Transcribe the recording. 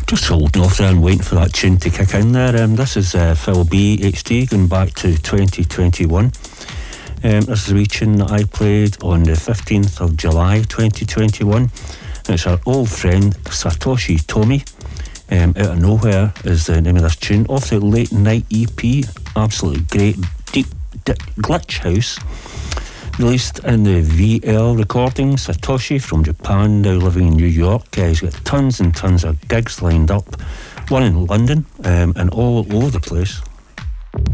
Just holding off there and waiting for that tune to kick in there. This is Phil B HD going back to 2021. This is a wee tune that I played on the 15th of July 2021. It's our old friend Satoshi Tomi. Out of Nowhere is the name of this tune, off the Late Night EP. Absolutely great, deep glitch house, released in the VL recording. Satoshi from Japan, now living in New York. He's got tons and tons of gigs lined up, one in London and all over the place.